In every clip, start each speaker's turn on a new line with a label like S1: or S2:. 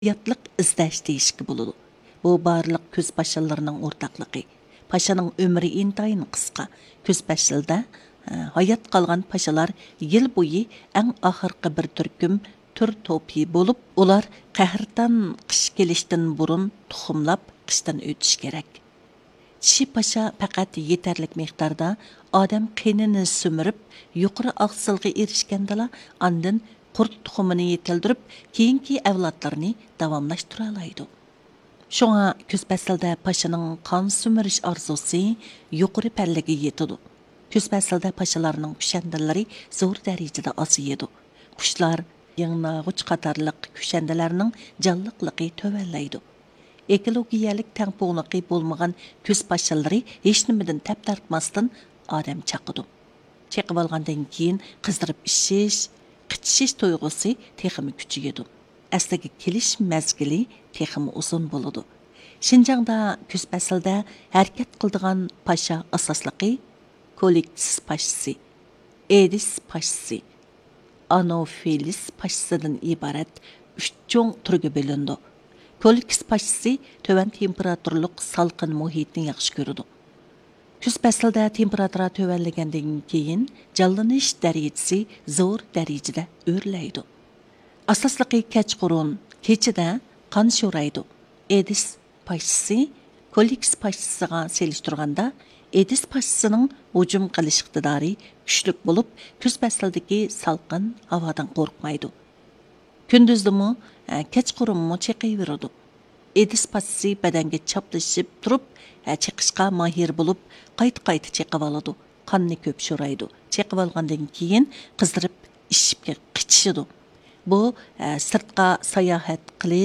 S1: Yatlıq izləş deyişki buludu. Bu barlıq köz paşalarının ortaqlıqı. Paşanın ömrü intayın qısqa. Köz paşılda hayat qalğan paşalar yıl boyu ən axırqı bir türküm tür topi bolup, ular qəhirtan qış gelişdən burun tuxumlap qışdan ötüş gerek. Çişi paşa faqat yeterlik miqdarda adam qenini sümürüp, yuqarı aqsılğı erişkendala andın qurt tuxumini yetildirib, keyinki avlodlarni davomlashtiroladi. Shunga kuz faslida pashaning qon sumirish orzusi yuqori pallaga yetadi. Kuz faslida pashalarning kushandalari zo'r darajada oziydi. Qushlar, yangnag'uch qatorliq kushandalarning jonliqligi tuvallaydi. Ekologiyalik tangpo'nliqi bo'lmagan kuz pashalari hech nimadan tap tortmasdan odam chaqidi. Chaqib olgandan keyin qizdirib ishish, qichish to'yg'usi texmi kuchayadi. Asliga kelish mezgili texmi uzun bo'ladi. Şinjangda kuz faslida harakat qiladigan pasha asosligi kollektiv pashasi, edis pashasi, anofilis pashasidan iborat 3 cho'ng turga bo'lindi. Kollektiv pashasi tovan temperaturlik salqin muhitni yaxshi ko'radi. Kuz faslida temperatura tövenlegandan keyin canlanish darajasi zo'r darajada o'rlaydi. Asosligi kechqurun, kechida qon sho'raydi. Edis pashasi kollektiv pashasiga selishtirganda edis pashasining hujum qilish iqtidori kuchli bo'lib, kuz faslidagi salqin havodan qo'rqmaydi. Kunduzdimi, kechqurunmi cheqiyveradi. Edis pashasi badanga chaplashib turib, chiqishqa mahir bo'lib, qayta cheqib oladi. Qonni ko'p sho'raydi. Cheqib olgandan keyin qizdirib ishibga qichishidi. Bu sirtqa sayohat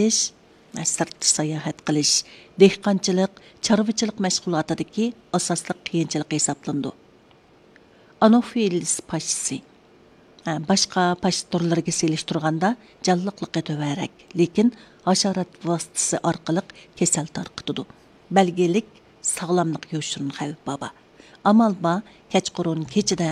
S1: qilish, dehqonchilik, chorvachilik mashg'ulotidagi asosli qiyinchilik hisoblandi. Anofilis pashasi boshqa pash turlariga selishtirganda jonliqligi to'varak, lekin hasharot vositasi orqali kasal tarqitadi. Belgilik sog'lomlik yo'shirin xavf baba. Amalba kechqurun kechida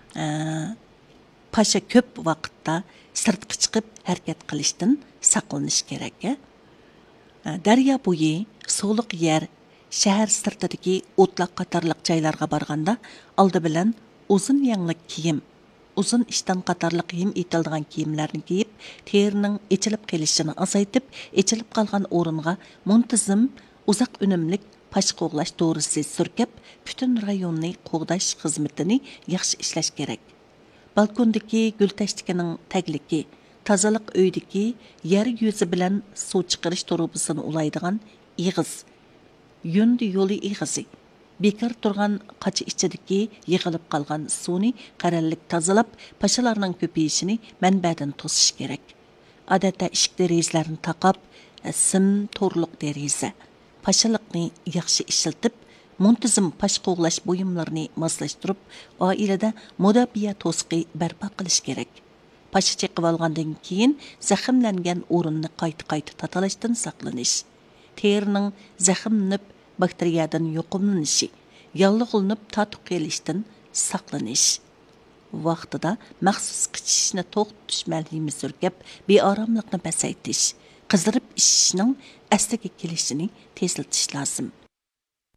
S1: pasha ko'p vaqtda sirtqa chiqib harakat qilishdan saqlanish kerak. Daryo bo'yi, so'liq yer, shahar sirtidagi o'tloq qatorliq joylarga borganda oldi bilan uzun yanglik kiyim, uzun ishdan qatorliq kiyim etiladigan kiyimlarni kiyib, terining echilib qolishini azaytib, echilib qolgan o'ringa muntazam uzoq unumlik pash qo'g'lash to'g'risi surkab, butun rayonni qo'g'dash xizmatini yaxshi ishlash kerak. Balkondagi gul tashtikining tagligi, tozaliq uydagi yer yuzi bilan suv chiqarish trubasini ulaydigan ig'iz, yundi yo'li ig'izi, bekor turgan qachi ichidagi yig'ilib qolgan suvni qarallik tozalab, pashalarning ko'payishini manbadan to'sish kerak. Odatda ishik derazalarini taqab, sim to'rliq deraza, pashalikni yaxshi ishiltib, muntazam pash qo'g'lash buyumlarini moslashtirib, oilada mudofaa to'siqi barpo qilish kerak. Pasha cheqib olgandan keyin zaxmlangan o'rinni qayta tozalashdan saqlanish, terining zaxmlanib bakteriyadan yo'qolinishi, yallig'lanib tatuq kelishdan saqlanish. Vaqtida maxsus qichishni to'xtatish malhimi surkab, beoromlikni pasaytish, qizdirib ishishning asliga kelishini tezlatish lozim.